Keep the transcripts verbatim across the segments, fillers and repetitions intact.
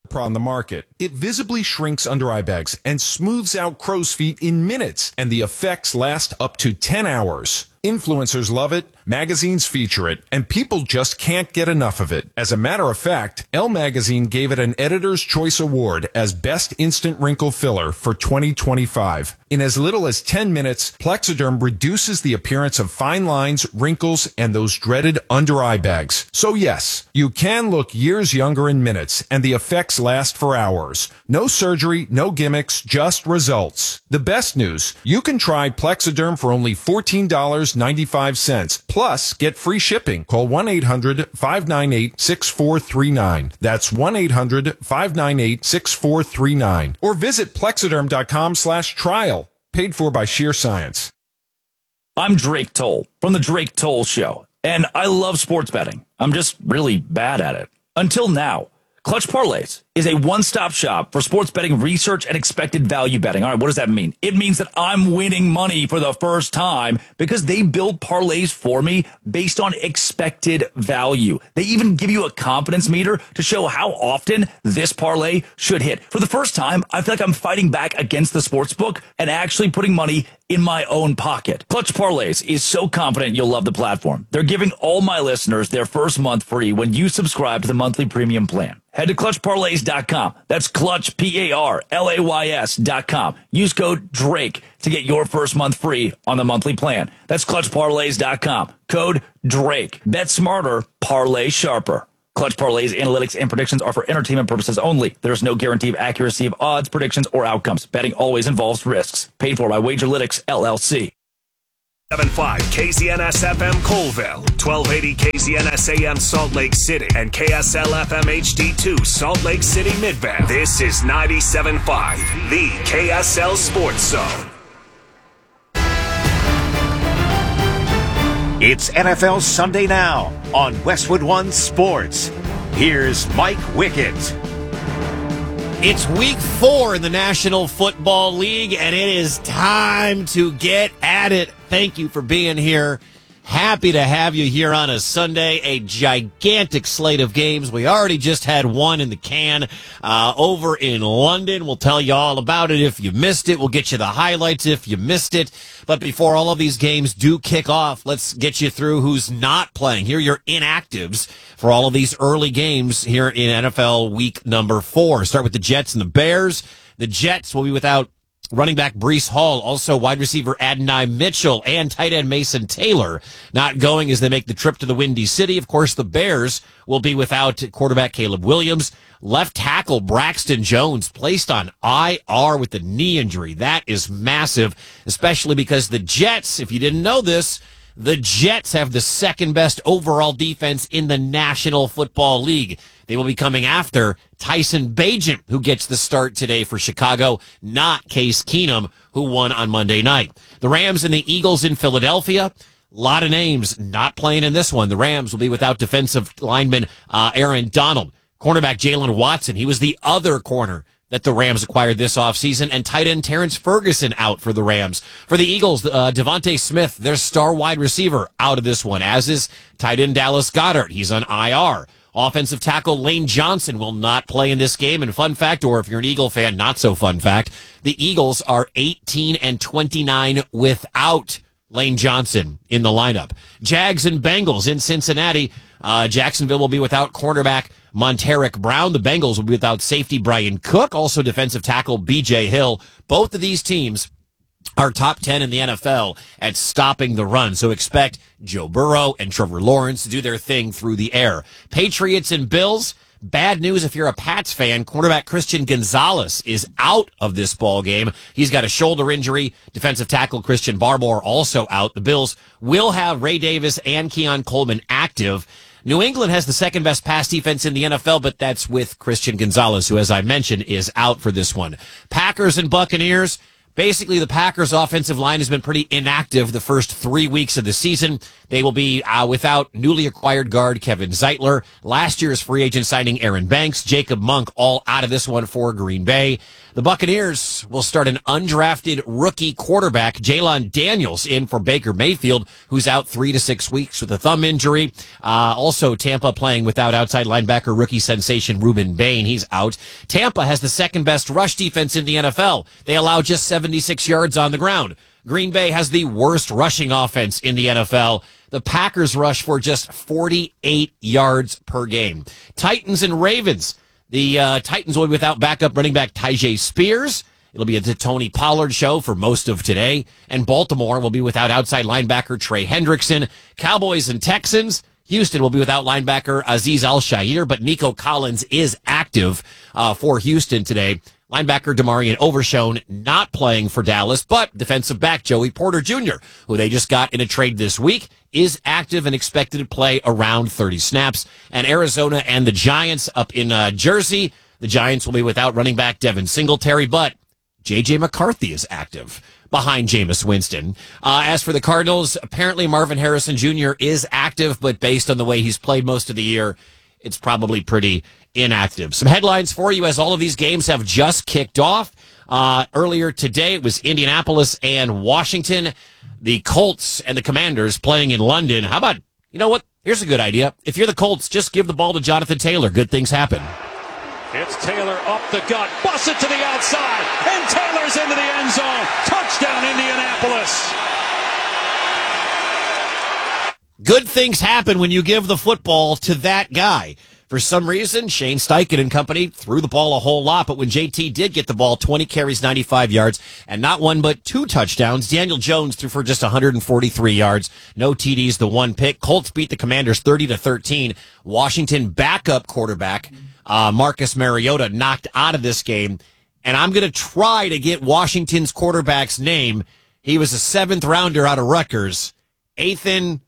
on the market. It visibly shrinks under eye bags and smooths out crow's feet in minutes, and the effects last up to ten hours. Influencers love it, magazines feature it, and people just can't get enough of it. As a matter of fact, Elle Magazine gave it an Editor's Choice Award as Best Instant Wrinkle Filler for twenty twenty-five. In as little as ten minutes, Plexiderm reduces the appearance of fine lines, wrinkles, and those dreaded under-eye bags. So yes, you can look years younger in minutes, and the effects last for hours. No surgery, no gimmicks, just results. The best news, you can try Plexiderm for only fourteen dollars and ninety-five cents. Plus, get free shipping. Call one eight hundred, five nine eight, six four three nine. That's one eight hundred, five nine eight, six four three nine. Or visit plexiderm.com slash trial. Paid for by Sheer Science. I'm Drake Toll from The Drake Toll Show, and I love sports betting. I'm just really bad at it. Until now. Clutch Parlays is a one-stop shop for sports betting research and expected value betting. All right, what does that mean? It means that I'm winning money for the first time because they build parlays for me based on expected value. They even give you a confidence meter to show how often this parlay should hit. For the first time, I feel like I'm fighting back against the sports book and actually putting money in my own pocket. Clutch Parlays is so confident you'll love the platform. They're giving all my listeners their first month free when you subscribe to the monthly premium plan. Head to clutch parlays dot com. That's Clutch, P A R L A Y S dot com. Use code DRAKE to get your first month free on the monthly plan. That's clutch parlays dot com. Code DRAKE. Bet smarter, parlay sharper. Clutch Parlays analytics and predictions are for entertainment purposes only. There is no guarantee of accuracy of odds, predictions, or outcomes. Betting always involves risks. Paid for by Wagerlytics, L L C. seven five K Z N S F M Colville, twelve eighty K Z N S A M Salt Lake City, and K S L F M H D two Salt Lake City Midvale. This is ninety-seven point five, the K S L Sports Zone. It's N F L Sunday Now on Westwood One Sports. Here's Mike Wickett. It's week four in the National Football League, and it is time to get at it. Thank you for being here. Happy to have you here on a Sunday. A gigantic slate of games. We already just had one in the can uh, over in London. We'll tell you all about it if you missed it. We'll get you the highlights if you missed it. But before all of these games do kick off, let's get you through who's not playing. Here are your inactives for all of these early games here in N F L week number four. Start with the Jets and the Bears. The Jets will be without running back Breece Hall, also wide receiver Adonai Mitchell, and tight end Mason Taylor not going as they make the trip to the Windy City. Of course, the Bears will be without quarterback Caleb Williams. Left tackle Braxton Jones placed on I R with the knee injury. That is massive, especially because the Jets, if you didn't know this, the Jets have the second best overall defense in the National Football League. They will be coming after Tyson Bagent, who gets the start today for Chicago, not Case Keenum, who won on Monday night. The Rams and the Eagles in Philadelphia. A lot of names not playing in this one. The Rams will be without defensive lineman uh, Aaron Donald. Cornerback Jalen Watson, he was the other corner that the Rams acquired this offseason, and tight end Terrence Ferguson out for the Rams. For the Eagles, uh, Devontae Smith, their star wide receiver, out of this one, as is tight end Dallas Goedert. He's on I R. Offensive tackle Lane Johnson will not play in this game. And fun fact, or if you're an Eagle fan, not so fun fact, the Eagles are eighteen and twenty-nine without Lane Johnson in the lineup. Jags and Bengals in Cincinnati. Uh, Jacksonville will be without cornerback Monteric Brown. The Bengals will be without safety Brian Cook, also defensive tackle B J Hill. Both of these teams are top ten in the N F L at stopping the run. So expect Joe Burrow and Trevor Lawrence to do their thing through the air. Patriots and Bills. Bad news if you're a Pats fan. Quarterback Christian Gonzalez is out of this ball game. He's got a shoulder injury. Defensive tackle Christian Barmore also out. The Bills will have Ray Davis and Keon Coleman active. New England has the second best pass defense in the N F L, but that's with Christian Gonzalez, who, as I mentioned, is out for this one. Packers and Buccaneers. Basically, the Packers' offensive line has been pretty inactive the first three weeks of the season. They will be uh, without newly acquired guard Kevin Zeitler, last year's free agent signing Aaron Banks, Jacob Monk, all out of this one for Green Bay. The Buccaneers will start an undrafted rookie quarterback, Jalen Daniels, in for Baker Mayfield, who's out three to six weeks with a thumb injury. Uh, also, Tampa playing without outside linebacker rookie sensation Reuben Bain. He's out. Tampa has the second best rush defense in the N F L. They allow just seventy-six yards on the ground. Green Bay has the worst rushing offense in the N F L. The Packers rush for just forty-eight yards per game. Titans and Ravens. The uh, Titans will be without backup running back Tyjae Spears. It'll be a Tony Pollard show for most of today. And Baltimore will be without outside linebacker Trey Hendrickson. Cowboys and Texans. Houston will be without linebacker Azeez Al-Shaair, but Nico Collins is active uh, for Houston today. Linebacker Demarion Overshown not playing for Dallas, but defensive back Joey Porter Junior, who they just got in a trade this week, is active and expected to play around thirty snaps. And Arizona and the Giants up in uh, Jersey. The Giants will be without running back Devin Singletary, but J J McCarthy is active behind Jameis Winston. Uh, as for the Cardinals, apparently Marvin Harrison Junior is active, but based on the way he's played most of the year, it's probably pretty inactive. Some headlines for you as all of these games have just kicked off. Uh, earlier today, it was Indianapolis and Washington. The Colts and the Commanders playing in London. How about, you know what? Here's a good idea. If you're the Colts, just give the ball to Jonathan Taylor. Good things happen. It's Taylor up the gut, busts it to the outside, and Taylor's into the end zone. Touchdown, Indianapolis. Good things happen when you give the football to that guy. For some reason, Shane Steichen and company threw the ball a whole lot, but when J T did get the ball, twenty carries, ninety-five yards, and not one but two touchdowns. Daniel Jones threw for just one hundred forty-three yards, no T Ds, the one pick. Colts beat the Commanders thirty to thirteen. Washington backup quarterback uh, Marcus Mariota knocked out of this game, and I'm going to try to get Washington's quarterback's name. He was a seventh rounder out of Rutgers. Ethan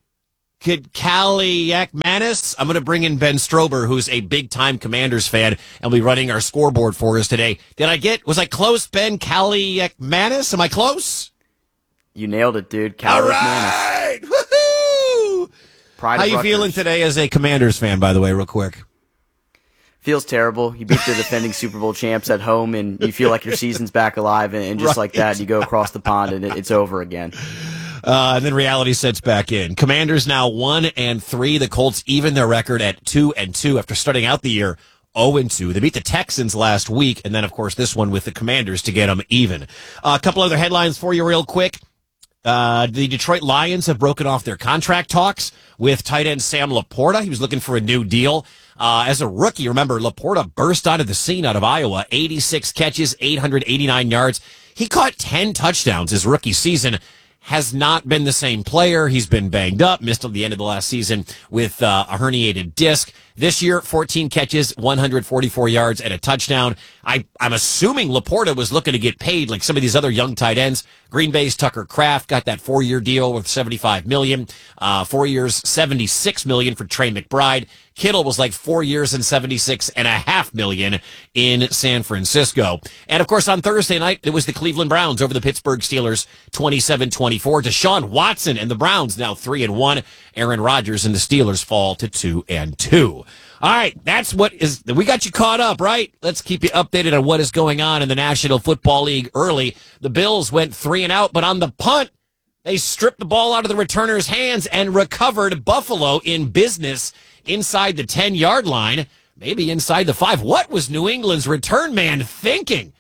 Kaliakmanis. I'm going to bring in Ben Strober, who's a big-time Commanders fan, and will be running our scoreboard for us today. Did I get, was I close, Ben Kaliakmanis? Am I close? You nailed it, dude. All right! Woohoo! Pride How of you Rutgers. feeling today as a Commanders fan, by the way, real quick? Feels terrible. You beat the defending Super Bowl champs at home, and you feel like your season's back alive, and, and just Right. like that, you go across the pond, and it, it's over again. Uh, and then reality sets back in. Commanders now one and three. The Colts even their record at two and two after starting out the year oh and two. They beat the Texans last week, and then of course this one with the Commanders to get them even. Uh, a couple other headlines for you real quick. Uh, the Detroit Lions have broken off their contract talks with tight end Sam Laporta. He was looking for a new deal. Uh, as a rookie, remember, Laporta burst onto the scene out of Iowa. eighty-six catches, eight hundred eighty-nine yards. He caught ten touchdowns his rookie season. Has not been the same player. He's been banged up, missed at the end of the last season with uh, a herniated disc. This year, fourteen catches, one hundred forty-four yards, and a touchdown. I, I'm assuming Laporta was looking to get paid like some of these other young tight ends. Green Bay's Tucker Kraft got that four-year deal with seventy-five million dollars. Uh, four years, seventy-six million dollars for Trey McBride. Kittle was like four years and seventy-six and a half million in San Francisco. And of course, on Thursday night, it was the Cleveland Browns over the Pittsburgh Steelers, twenty-seven twenty-four. Deshaun Watson and the Browns now three and one. Aaron Rodgers and the Steelers fall to two and two. All right, that's what is, we got you caught up, right? Let's keep you updated on what is going on in the National Football League early. The Bills went three and out, but on the punt, they stripped the ball out of the returner's hands and recovered Buffalo in business inside the ten-yard line, maybe inside the five. What was New England's return man thinking?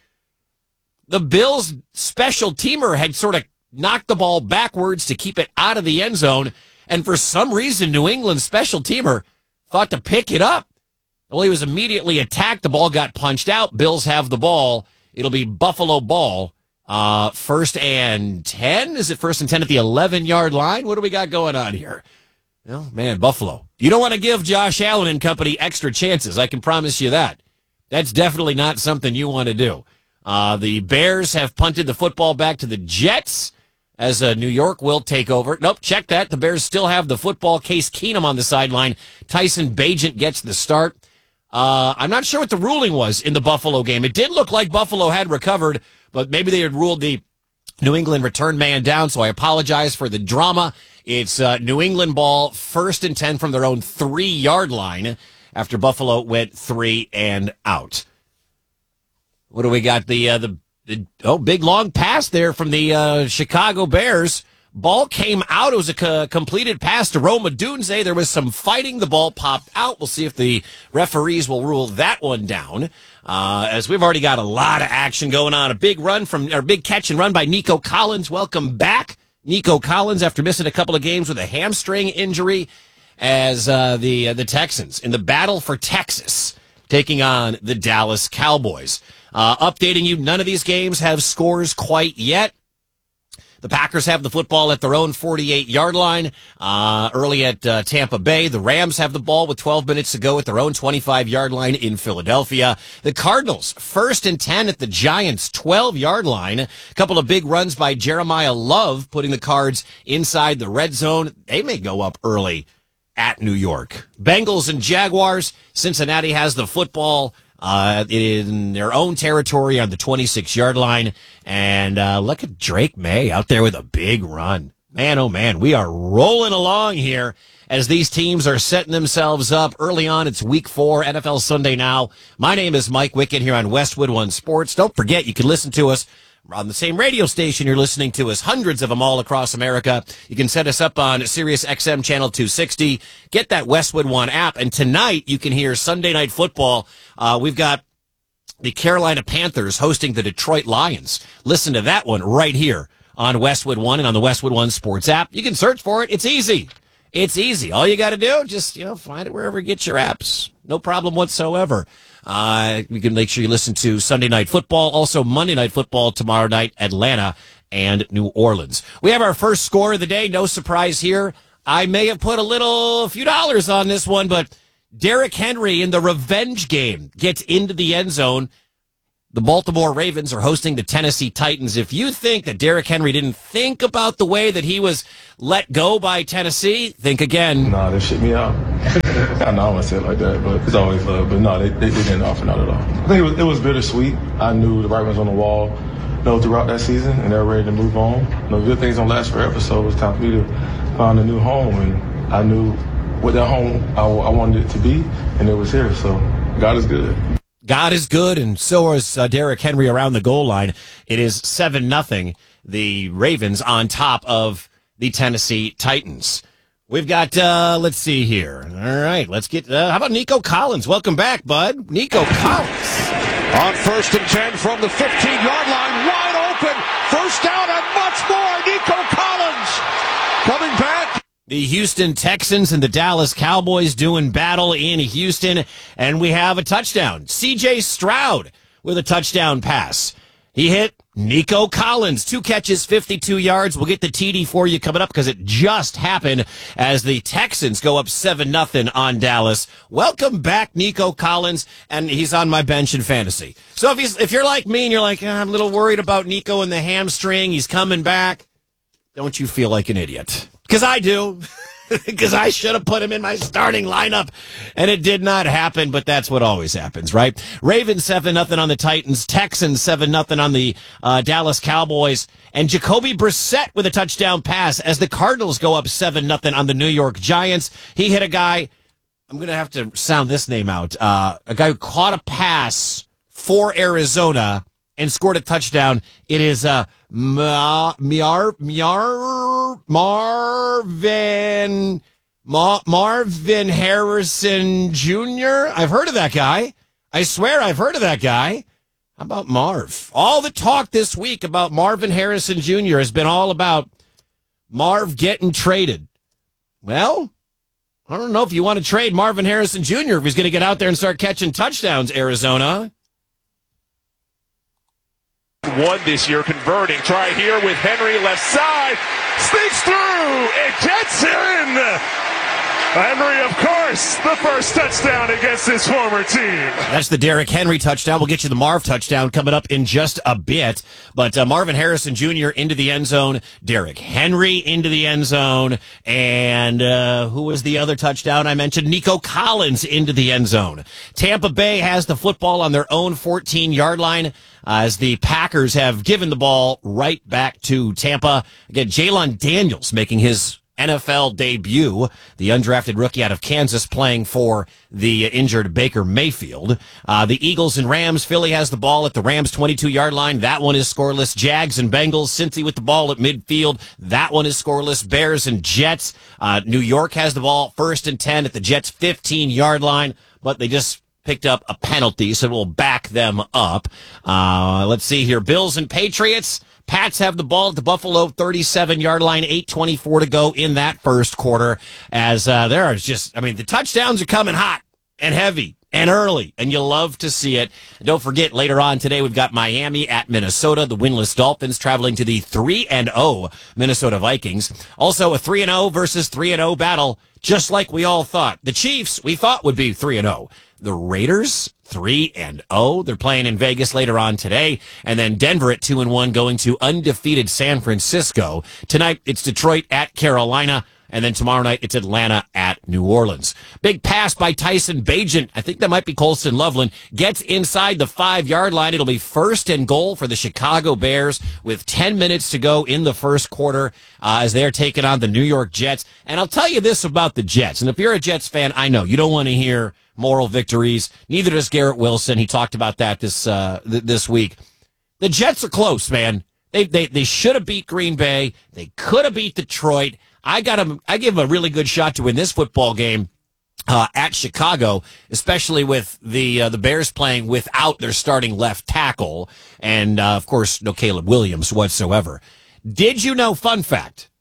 The Bills' special teamer had sort of knocked the ball backwards to keep it out of the end zone, and for some reason, New England's special teamer thought to pick it up. Well, he was immediately attacked. The ball got punched out. Bills have the ball. It'll be Buffalo ball. Uh, first and ten? Is it first and ten at the eleven-yard line? What do we got going on here? Well, man, Buffalo. You don't want to give Josh Allen and company extra chances. I can promise you that. That's definitely not something you want to do. Uh, the Bears have punted the football back to the Jets as uh, New York will take over. Nope, check that. The Bears still have the football. Case Keenum on the sideline. Tyson Bagent gets the start. Uh, I'm not sure what the ruling was in the Buffalo game. It did look like Buffalo had recovered, but maybe they had ruled the New England returned man down, so I apologize for the drama. It's uh, New England ball, first and ten from their own three-yard line after Buffalo went three and out. What do we got? The, uh, the, the oh, big long pass there from the uh, Chicago Bears. Ball came out. It was a co- completed pass to Rome Odunze. There was some fighting. The ball popped out. We'll see if the referees will rule that one down. Uh, as we've already got a lot of action going on. A big run from, or big catch and run by Nico Collins. Welcome back, Nico Collins, after missing a couple of games with a hamstring injury, as uh, the uh, the Texans in the battle for Texas taking on the Dallas Cowboys. Uh, updating you, none of these games have scores quite yet. The Packers have the football at their own forty-eight-yard line uh, early at uh, Tampa Bay. The Rams have the ball with twelve minutes to go at their own twenty-five-yard line in Philadelphia. The Cardinals, first and ten at the Giants' twelve-yard line. A couple of big runs by Jeremiah Love, putting the Cards inside the red zone. They may go up early at New York. Bengals and Jaguars. Cincinnati has the football Uh, in their own territory on the twenty-six-yard line. And uh, look at Drake May out there with a big run. Man, oh man, we are rolling along here as these teams are setting themselves up early on. It's week four, N F L Sunday Now. My name is Mike Wickett here on Westwood One Sports. Don't forget, you can listen to us on the same radio station you're listening to us, hundreds of them all across America. You can set us up on Sirius X M Channel two sixty. Get that Westwood One app. And tonight you can hear Sunday Night Football. Uh, we've got the Carolina Panthers hosting the Detroit Lions. Listen to that one right here on Westwood One and on the Westwood One Sports app. You can search for it. It's easy. It's easy. All you got to do, just, you know, find it wherever you get your apps. No problem whatsoever. Uh, you can make sure you listen to Sunday Night Football. Also Monday Night Football tomorrow night, Atlanta and New Orleans. We have our first score of the day. No surprise here. I may have put a little, a few dollars on this one, but Derrick Henry in the revenge game gets into the end zone. The Baltimore Ravens are hosting the Tennessee Titans. If you think that Derrick Henry didn't think about the way that he was let go by Tennessee, think again. Nah, they shit me out. I know I wouldn't say it like that, but it's always love. But no, they, they, they didn't offer, not at all. I think it was, it was bittersweet. I knew the right ones on the wall, you know, throughout that season, and they were ready to move on. You know, good things don't last forever, so it was time for me to find a new home, and I knew what that home I, I wanted it to be, and it was here. So God is good. God is good, and so is uh, Derrick Henry around the goal line. It is seven nothing, the Ravens on top of the Tennessee Titans. We've got, uh, let's see here. All right, let's get, uh, how about Nico Collins? Welcome back, bud. Nico Collins. On first and ten from the fifteen-yard line, wide open, first down and much more. Nico Collins coming back. The Houston Texans and the Dallas Cowboys doing battle in Houston, and we have a touchdown. C J Stroud with a touchdown pass. He hit Nico Collins, two catches, fifty-two yards. We'll get the T D for you coming up because it just happened as the Texans go up seven nothing on Dallas. Welcome back, Nico Collins, and he's on my bench in fantasy. So if he's, if you're like me and you're like, I'm a little worried about Nico and the hamstring, he's coming back, don't you feel like an idiot? Because I do. Because I should have put him in my starting lineup, and it did not happen, but that's what always happens, right? Ravens seven nothing on the Titans, Texans seven nothing on the uh, Dallas Cowboys, and Jacoby Brissett with a touchdown pass as the Cardinals go up seven nothing on the New York Giants. He hit a guy, I'm going to have to sound this name out, uh, a guy who caught a pass for Arizona and scored a touchdown. It is uh, Ma- Miar, Miar, Marvin, Ma- Marvin Harrison Junior I've heard of that guy. I swear I've heard of that guy. How about Marv? All the talk this week about Marvin Harrison Junior has been all about Marv getting traded. Well, I don't know if you want to trade Marvin Harrison Junior if he's going to get out there and start catching touchdowns, Arizona. One this year converting. Try here with Henry left side. Sneaks through. It gets in. Henry, of course, the first touchdown against his former team. That's the Derrick Henry touchdown. We'll get you the Marv touchdown coming up in just a bit. But uh, Marvin Harrison Junior into the end zone, Derrick Henry into the end zone, and uh, who was the other touchdown I mentioned? Nico Collins into the end zone. Tampa Bay has the football on their own fourteen-yard line uh, as the Packers have given the ball right back to Tampa. Again, Jalen Daniels making his N F L debut, the undrafted rookie out of Kansas playing for the injured Baker Mayfield. Uh, the Eagles and Rams, Philly has the ball at the Rams twenty-two-yard line. That one is scoreless. Jags and Bengals, Cincy with the ball at midfield. That one is scoreless. Bears and Jets. Uh, New York has the ball first and ten at the Jets fifteen-yard line, but they just picked up a penalty, so we'll back them up. Uh, let's see here. Bills and Patriots. Pats have the ball at the Buffalo thirty-seven-yard line, eight twenty-four to go in that first quarter. As uh, there are just, I mean, the touchdowns are coming hot and heavy and early, and you'll love to see it. And don't forget, later on today, we've got Miami at Minnesota, the winless Dolphins traveling to the three and oh Minnesota Vikings. Also, a three and oh versus three and oh battle, just like we all thought. The Chiefs, we thought would be three and oh. The Raiders, three and oh. They're playing in Vegas later on today. And then Denver at two and one going to undefeated San Francisco. Tonight, it's Detroit at Carolina. And then tomorrow night, it's Atlanta at New Orleans. Big pass by Tyson Bagent. I think that might be Colston Loveland. Gets inside the five-yard line. It'll be first and goal for the Chicago Bears with ten minutes to go in the first quarter uh, as they're taking on the New York Jets. And I'll tell you this about the Jets. And if you're a Jets fan, I know you don't want to hear moral victories. Neither does Garrett Wilson. He talked about that this uh, th- this week. The Jets are close, man. They they they should have beat Green Bay. They could have beat Detroit. I got them. I give them a really good shot to win this football game uh, at Chicago, especially with the uh, the Bears playing without their starting left tackle, and uh, of course, no Caleb Williams whatsoever. Did you know? Fun fact: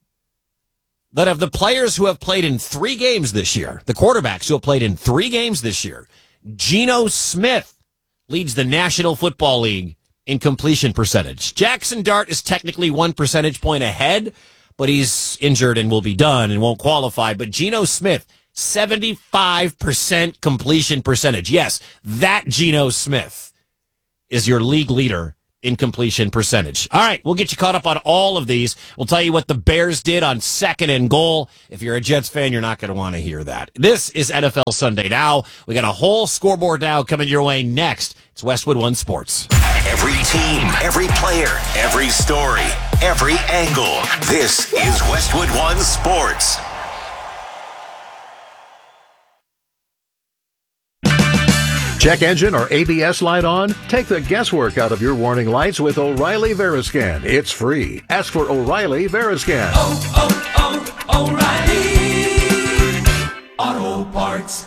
that of the players who have played in three games this year, the quarterbacks who have played in three games this year, Geno Smith leads the National Football League in completion percentage. Jackson Dart is technically one percentage point ahead, but he's injured and will be done and won't qualify. But Geno Smith, seventy-five percent completion percentage. Yes, that Geno Smith is your league leader in completion percentage. All right, we'll get you caught up on all of these. We'll tell you what the Bears did on second and goal. If you're a Jets fan, you're not going to want to hear that. This is N F L Sunday Now. We got a whole scoreboard now coming your way next. It's Westwood One Sports. Every team, every player, every story, every angle. This is Westwood One Sports. Check engine or A B S light on? Take the guesswork out of your warning lights with O'Reilly Veriscan. It's free. Ask for O'Reilly Veriscan. Oh, oh, oh, O'Reilly Auto Parts.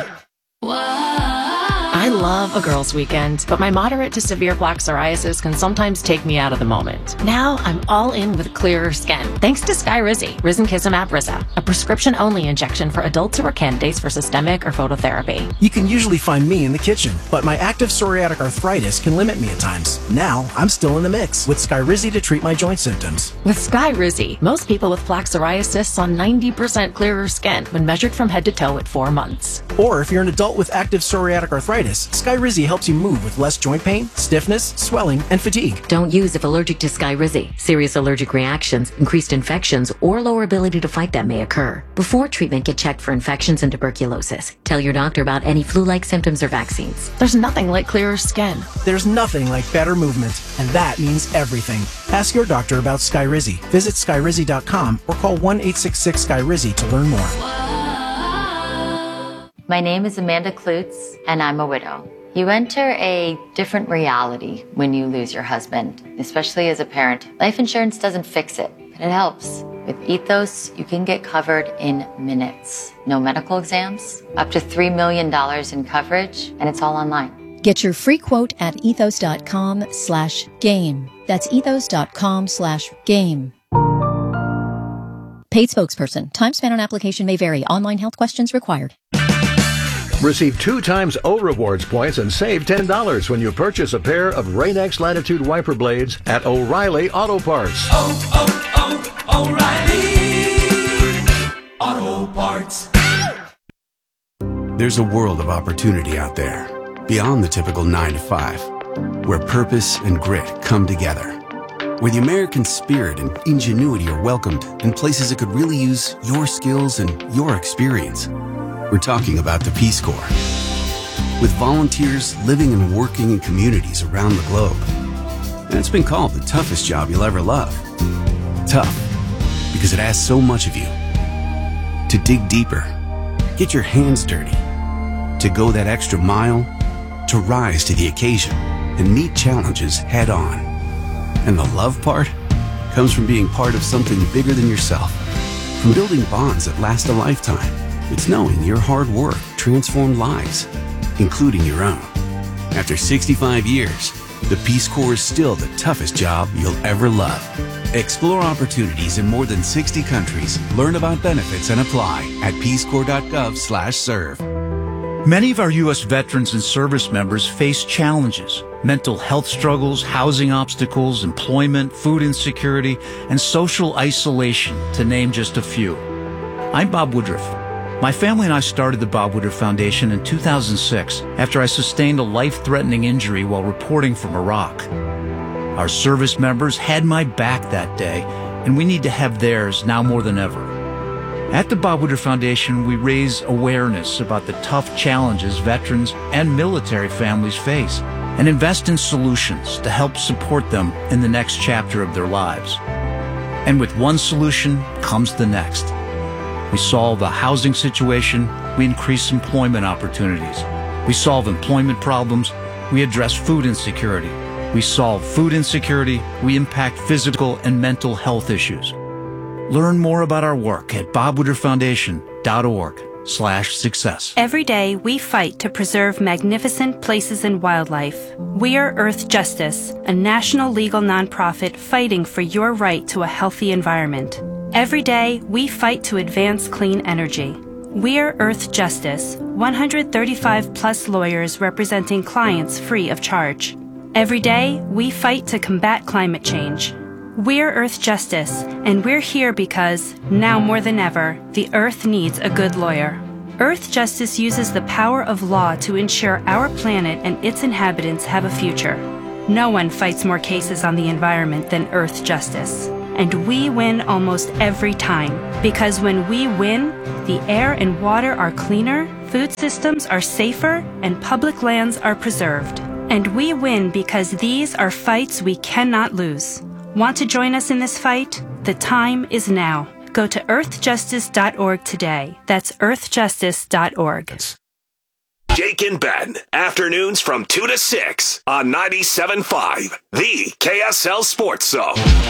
I love a girls' weekend, but my moderate to severe plaque psoriasis can sometimes take me out of the moment. Now I'm all in with clearer skin, thanks to Skyrizi, Risankizumab Riza, a prescription-only injection for adults who are candidates for systemic or phototherapy. You can usually find me in the kitchen, but my active psoriatic arthritis can limit me at times. Now I'm still in the mix with Skyrizi to treat my joint symptoms. With Skyrizi, most people with plaque psoriasis saw ninety percent clearer skin when measured from head to toe at four months. Or if you're an adult with active psoriatic arthritis, Skyrizi helps you move with less joint pain, stiffness, swelling, and fatigue. Don't use if allergic to Skyrizi. Serious allergic reactions, increased infections, or lower ability to fight them may occur. Before treatment, get checked for infections and tuberculosis. Tell your doctor about any flu-like symptoms or vaccines. There's nothing like clearer skin. There's nothing like better movement, and that means everything. Ask your doctor about Skyrizi. Visit Skyrizi dot com or call one eight six six Skyrizi to learn more. My name is Amanda Klutz, and I'm a widow. You enter a different reality when you lose your husband, especially as a parent. Life insurance doesn't fix it, but it helps. With Ethos, you can get covered in minutes. No medical exams, up to three million dollars in coverage, and it's all online. Get your free quote at ethos dot com slash game. That's ethos dot com slash game. Paid spokesperson. Time spent on application may vary. Online health questions required. Receive two times O Rewards points and save ten dollars when you purchase a pair of Rain-X Latitude wiper blades at O'Reilly Auto Parts. Oh, oh, oh, O'Reilly Auto Parts. There's a world of opportunity out there, beyond the typical nine to five, where purpose and grit come together, where the American spirit and ingenuity are welcomed in places that could really use your skills and your experience. We're talking about the Peace Corps. With volunteers living and working in communities around the globe. And it's been called the toughest job you'll ever love. Tough, because it asks so much of you. To dig deeper, get your hands dirty, to go that extra mile, to rise to the occasion and meet challenges head on. And the love part comes from being part of something bigger than yourself, from building bonds that last a lifetime. It's knowing your hard work transformed lives, including your own. After sixty-five years, the Peace Corps is still the toughest job you'll ever love. Explore opportunities in more than sixty countries. Learn about benefits and apply at peacecorps.gov slash serve. Many of our U S veterans and service members face challenges, mental health struggles, housing obstacles, employment, food insecurity, and social isolation, to name just a few. I'm Bob Woodruff. My family and I started the Bob Woodruff Foundation in two thousand six after I sustained a life-threatening injury while reporting from Iraq. Our service members had my back that day, and we need to have theirs now more than ever. At the Bob Woodruff Foundation, we raise awareness about the tough challenges veterans and military families face and invest in solutions to help support them in the next chapter of their lives. And with one solution comes the next. We solve the housing situation, we increase employment opportunities. We solve employment problems, we address food insecurity. We solve food insecurity, we impact physical and mental health issues. Learn more about our work at bob woodruff foundation dot org slash success. Every day we fight to preserve magnificent places and wildlife. We are Earth Justice, a national legal nonprofit fighting for your right to a healthy environment. Every day we fight to advance clean energy. We are Earth Justice, one hundred thirty-five plus lawyers representing clients free of charge. Every day we fight to combat climate change. We're Earth Justice, and we're here because, now more than ever, the Earth needs a good lawyer. Earth Justice uses the power of law to ensure our planet and its inhabitants have a future. No one fights more cases on the environment than Earth Justice. And we win almost every time, because when we win, the air and water are cleaner, food systems are safer, and public lands are preserved. And we win because these are fights we cannot lose. Want to join us in this fight? The time is now. Go to earth justice dot org today. That's earth justice dot org. Jake and Ben, afternoons from two to six on ninety-seven point five, the K S L Sports Zone.